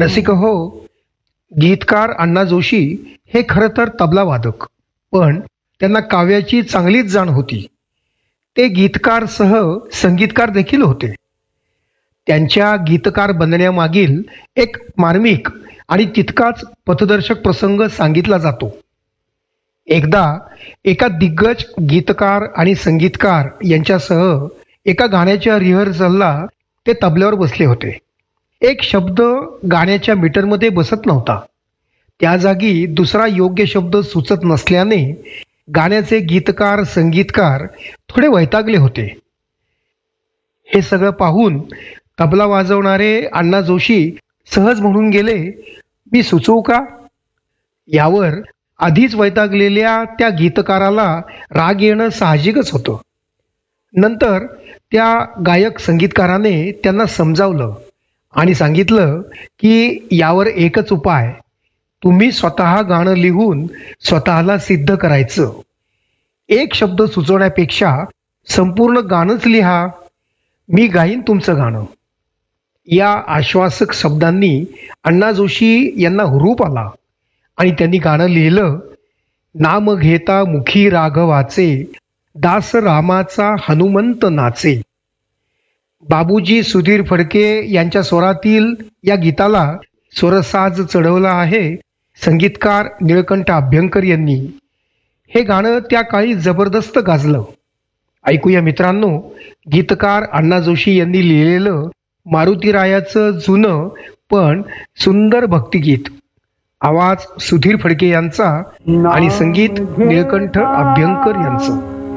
रसिक हो, गीतकार अण्णा जोशी हे खरं तर तबला वादक, पण त्यांना काव्याची चांगलीच जाण होती. ते गीतकार सह संगीतकार देखील होते. त्यांच्या गीतकार बनण्यामागील एक मार्मिक आणि तितकाच पथदर्शक प्रसंग सांगितला जातो. एकदा एका दिग्गज गीतकार आणि संगीतकार यांच्यासह एका गाण्याच्या रिहर्सलला ते तबल्यावर बसले होते. एक शब्द गाण्याच्या मीटरमध्ये बसत नव्हता. त्या जागी दुसरा योग्य शब्द सुचत नसल्याने गाण्याचे गीतकार संगीतकार थोडे वैतागले होते. हे सगळं पाहून तबला वाजवणारे अण्णा जोशी सहज म्हणून गेले, मी सुचवू का? यावर आधीच वैतागलेल्या त्या गीतकाराला राग येणं साहजिकच होतं. नंतर त्या गायक संगीतकाराने त्यांना समजावलं आणि सांगितलं की यावर एकच उपाय, तुम्ही स्वतः गाणं लिहून स्वतःला सिद्ध करायचं. एक शब्द सुचवण्यापेक्षा संपूर्ण गाणंच लिहा, मी गाईन तुमचं गाणं. या आश्वासक शब्दांनी अण्णा जोशी यांना हुरूप आला आणि त्यांनी गाणं लिहिलं. नाम घेता मुखी राघवाचे, दास रामाचा हनुमंत नाचे. बाबूजी सुधीर फडके यांच्या स्वरातील या गीताला स्वरसाज चढवला आहे संगीतकार निळकंठ अभ्यंकर यांनी. हे गाणं त्या काळी जबरदस्त गाजलं. ऐकूया मित्रांनो, गीतकार अण्णा जोशी यांनी लिहिलेलं मारुतीरायाचं जुनं पण सुंदर भक्तिगीत. आवाज सुधीर फडके यांचा आणि संगीत निळकंठ अभ्यंकर यांचं.